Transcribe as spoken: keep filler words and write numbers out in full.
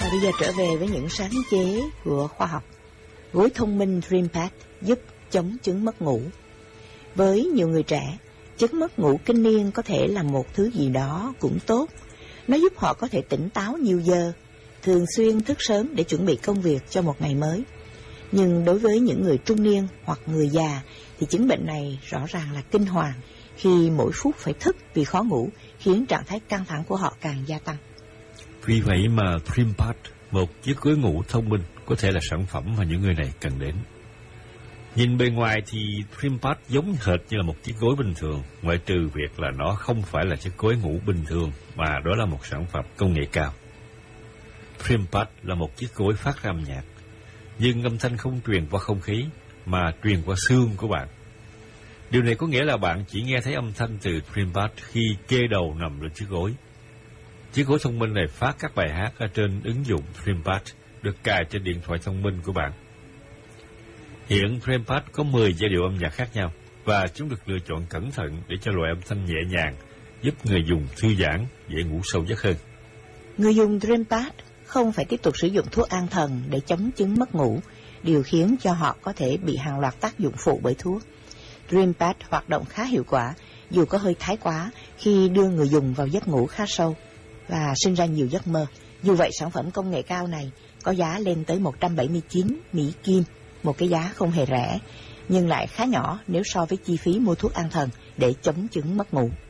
Và bây giờ trở về với những sáng chế của khoa học. Gối thông minh DreamPad giúp chống chứng mất ngủ. Với nhiều người trẻ, chứng mất ngủ kinh niên có thể là một thứ gì đó cũng tốt. Nó giúp họ có thể tỉnh táo nhiều giờ, thường xuyên thức sớm để chuẩn bị công việc cho một ngày mới. Nhưng đối với những người trung niên hoặc người già thì chứng bệnh này rõ ràng là kinh hoàng, khi mỗi phút phải thức vì khó ngủ, khiến trạng thái căng thẳng của họ càng gia tăng. Vì vậy mà DreamPad, một chiếc gối ngủ thông minh, có thể là sản phẩm mà những người này cần đến. Nhìn bề ngoài thì DreamPad giống hệt như là một chiếc gối bình thường, ngoại trừ việc là nó không phải là chiếc gối ngủ bình thường, mà đó là một sản phẩm công nghệ cao. DreamPad là một chiếc gối phát ra âm nhạc, nhưng âm thanh không truyền qua không khí, mà truyền qua xương của bạn. Điều này có nghĩa là bạn chỉ nghe thấy âm thanh từ DreamPad khi kê đầu nằm lên chiếc gối. Chiếc gối thông minh này phát các bài hát ở trên ứng dụng DreamPad, được cài trên điện thoại thông minh của bạn. Hiện DreamPad có mười giai điệu âm nhạc khác nhau, và chúng được lựa chọn cẩn thận để cho loại âm thanh nhẹ nhàng, giúp người dùng thư giãn, dễ ngủ sâu giấc hơn. Người dùng DreamPad không phải tiếp tục sử dụng thuốc an thần để chống chứng mất ngủ, điều khiến cho họ có thể bị hàng loạt tác dụng phụ bởi thuốc. DreamPad hoạt động khá hiệu quả, dù có hơi thái quá khi đưa người dùng vào giấc ngủ khá sâu và sinh ra nhiều giấc mơ. Dù vậy, sản phẩm công nghệ cao này có giá lên tới một trăm bảy mươi chín Mỹ Kim, một cái giá không hề rẻ, nhưng lại khá nhỏ nếu so với chi phí mua thuốc an thần để chống chứng mất ngủ.